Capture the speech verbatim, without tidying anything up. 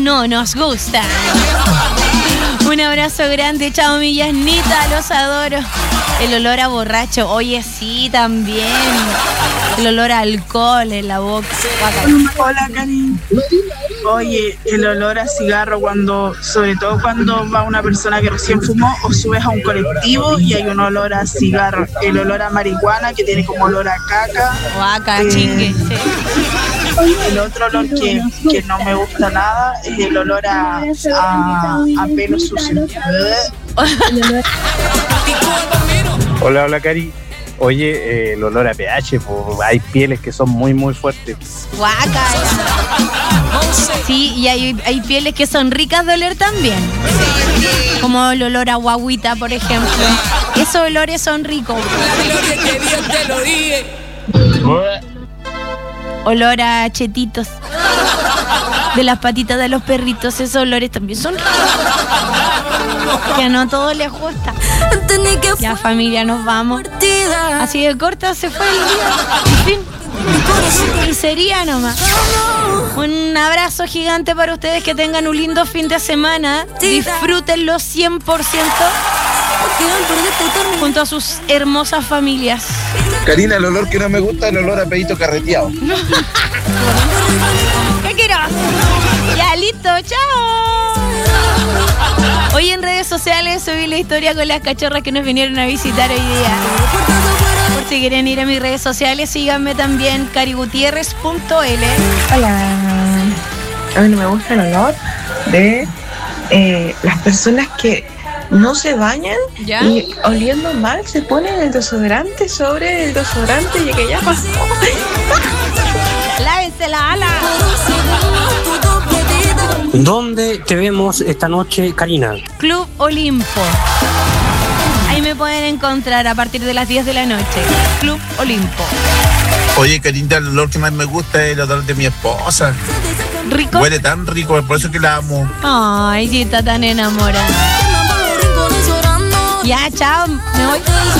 no nos gustan. Un abrazo grande, chao mi Yasnita, los adoro. El olor a borracho, oye sí también. El olor a alcohol en la boca. Hola, Cari. Oye, el olor a cigarro cuando, sobre todo cuando va una persona que recién fumó o subes a un colectivo y hay un olor a cigarro. El olor a marihuana que tiene como olor a caca. Guaca, eh, chingue. Sí. El otro olor que, que no me gusta nada es el olor a, a, a pelo sucio. Hola, hola, Cari. Oye, eh, el olor a pH, pues, hay pieles que son muy, muy fuertes. Guaca. Sí, y hay, hay pieles que son ricas de oler también. Como el olor a guaguita, por ejemplo. Esos olores son ricos. Olor a chetitos. De las patitas de los perritos. Esos olores también son ricos. Que no a todos les gusta. Ya, familia, nos vamos. Así de corta se fue el día. En fin. Y sería nomás. Un abrazo gigante para ustedes, que tengan un lindo fin de semana. Disfrútenlo cien por ciento junto a sus hermosas familias. Karina, el olor que no me gusta es el olor a pedito carreteado. ¿Qué quiero? Ya, listo, chao. Hoy en redes sociales subí la historia con las cachorras que nos vinieron a visitar hoy día. Por si quieren ir a mis redes sociales, síganme también, cari gutierrez punto ele. Hola. A mí no me gusta el olor de eh, las personas que no se bañan. ¿Ya? Y oliendo mal se ponen el desodorante sobre el desodorante y que ya pasó. Lávense la ala. ¿Dónde te vemos esta noche, Karina? Club Olimpo. Ahí me pueden encontrar a partir de las diez de la noche. Club Olimpo. Oye, Karina, el olor que más me gusta es el olor de mi esposa. ¿Rico? Huele tan rico, por eso que la amo. Ay, sí, está tan enamorada. Ya, chao, me voy.